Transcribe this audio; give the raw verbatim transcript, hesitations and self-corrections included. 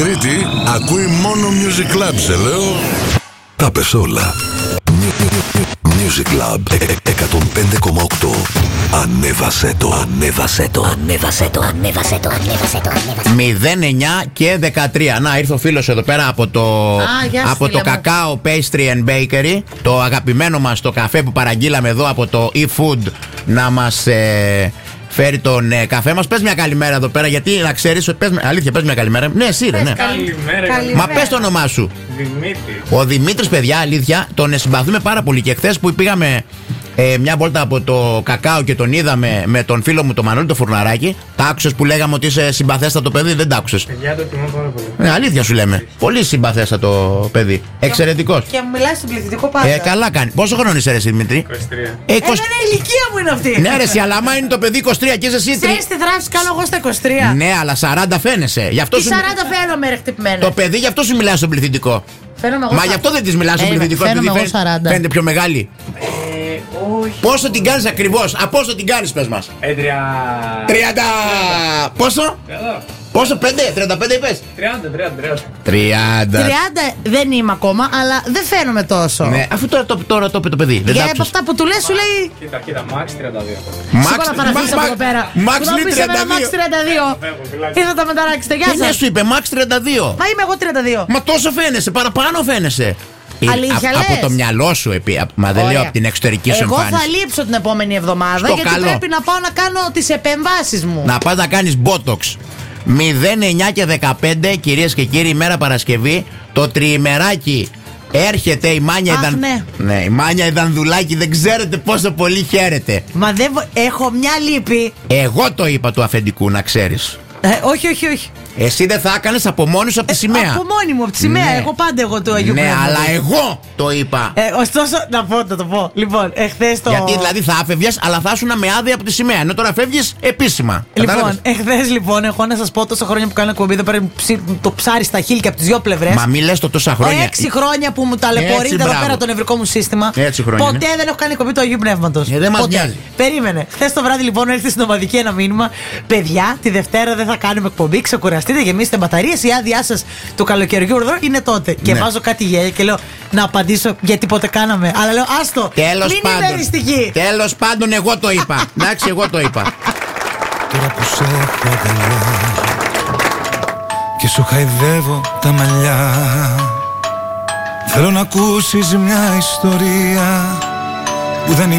Τρίτη ακούει μόνο Music Club, σε λέω. Τα πες όλα. Music Club εκατόν πέντε κόμμα οκτώ. Ανέβασέ το, ανέβασέ το, ανέβασέ το, ανέβασέ το, ανέβασέ το, ανέβασέ το. μηδέν εννιά και δεκατρία. Να, ήρθε ο φίλος εδώ πέρα από το, Α, από το Cacao Pastry and Bakery, το αγαπημένο μας το καφέ που παραγγείλαμε εδώ από το eFood, να μας ε, φέρει τον ε, καφέ μας. Πες μια καλημέρα εδώ πέρα, γιατί να ξέρεις ότι πες, αλήθεια, πες μια καλημέρα. Ναι, εσύ ρε, ναι. Καλημέρα. Μα πες το όνομά σου. Δημήτρη. Ο Δημήτρης, παιδιά, αλήθεια, τον συμπαθούμε πάρα πολύ. Και χθες που πήγαμε ε, μια βόλτα από το Κακάο και τον είδαμε με τον φίλο μου τον Μανώλη το Φουρναράκι, τα άκουσες που λέγαμε ότι είσαι συμπαθέστατο παιδί? Δεν τα άκουσες? Παιδιά, το τιμώ πάρα πολύ. Ε, αλήθεια σου λέμε. Πολύ συμπαθέστατο παιδί. Εξαιρετικός. Και μου μιλάει στον πληθυντικό πάντα. Ε, καλά κάνει. Πόσο χρόνο είσαι, ρε, εσύ, Δημήτρη? είκοσι τρία. Ε, είκοσι... Εμένα η ηλικία μου είναι αυτή. Ναι, ρε, εσύ, αλλά άμα είναι το παιδί είκοσι τρία και είσαι εσύ. Ξέρεις τι δράση κάνω εγώ στα είκοσι τρία. Ναι, αλλά σαράντα φαίνεσαι. Γι' αυτό Τι σου... σαράντα φαίνομαι, ρε, χτυπημένο. Το παιδί γι' αυτό σου μιλάει στον πληθυντικό. Φαίνομαι εγώ. Μα γι' αυτό δεν τη μιλάς στον Ε, πληθυντικό, φαίνομαι επειδή εγώ σαράντα. φαίνεται πιο μεγάλη. Ε, όχι. Πόσο την κάνεις ακριβώς? Από πόσο την κάνεις, πες μας? Ε, τρία... τριάντα. Πόσο? Εδώ. Πόσο? πέντε? τριάντα πέντε είπες? τριάντα, τριάντα, τριάντα. τριάντα. τριάντα δεν είμαι ακόμα, αλλά δεν φαίνομαι τόσο. Ναι, αφού τώρα το, τώρα το είπε το παιδί. Δεν Για τα από άκουσες? αυτά που του λες, σου λέει. Κοίτα, κοίτα, Max τριάντα δύο. Σίγουρα θα ραφείς από εδώ πέρα. Max Που θα λέει πεις εμένα τριάντα δύο. Max τριάντα δύο. Ή θα τα μεταράξετε, γεια Τι ναι, σας. σου είπε, Max τριάντα δύο. Μα είμαι εγώ τριάντα δύο. Μα τόσο φαίνεσαι, παραπάνω φαίνεσαι. Ε, Αλήθεια α- από λες? το μυαλό σου, επί, α- μα δεν Ωραία. λέω από την εξωτερική σου Εγώ εμφάνιση. θα λείψω την επόμενη εβδομάδα, Στο γιατί καλό. πρέπει να πάω να κάνω τις επεμβάσεις μου. Να πας να κάνεις Botox. μηδέν εννιά και δεκαπέντε, κυρίες και κύριοι, ημέρα Παρασκευή, το τριημεράκι. Έρχεται η Μάνια Αχ, Ιδαν... ναι. ναι, η Μάνια Ιδανδουλάκη, δεν ξέρετε πόσο πολύ χαίρεται. Μα δεν βο- έχω μια λύπη. Εγώ το είπα του αφεντικού, να ξέρεις. Ε, όχι, όχι, όχι. Εσύ δεν θα έκανες από μόνη σου από τη σημαία. Από μόνη μου, από τη σημαία. Ναι. Εγώ πάντα εγώ του Αγίου Ναι, Πνεύματος. αλλά εγώ το είπα. Ε, ωστόσο, να πω, να το πω. Λοιπόν, εχθές το. Γιατί δηλαδή θα άφευγες, αλλά θα ήσουν με άδεια από τη σημαία. Ενώ τώρα φεύγεις επίσημα. Λοιπόν, Κατάλαβες? εχθές λοιπόν, έχω να σας πω τόσα χρόνια που κάνω εκπομπή, δεν πρέπει το ψάρι στα χείλη και από τις δύο πλευρές. Μα μη λες το τόσα χρόνια. Έξι χρόνια που μου ταλαιπωρείται Έτσι, εδώ μπράβο. πέρα το νευρικό μου σύστημα. Έτσι χρόνια Ποτέ είναι. δεν έχω κάνει εκπομπή του Αγίου Πνεύματος. Ε, δεν μας Ποτέ. νοιάζει. Περίμενε. Χθες το βράδυ λοιπόν έρθει στην ομαδική ένα μήνυμα. Παιδιά, τη Δευτέρα δεν θα κάνουμε εκπομπή. Ξεκουραστείτε, γεμίστε μπαταρίες. Η άδειά σας του καλοκαιριού εδώ είναι τότε. Και Ναι. βάζω κάτι γέλια και λέω να απαντήσω γιατί ποτέ κάναμε. Αλλά λέω άστο. Τέλος μην πάντων. είμαι εριστική. Τέλος πάντων, εγώ το είπα. Εντάξει, εγώ το είπα. Τώρα που σε έχω αγκαλιά και σου χαϊδεύω τα μαλλιά, θέλω να ακούσεις μια ιστορία που δεν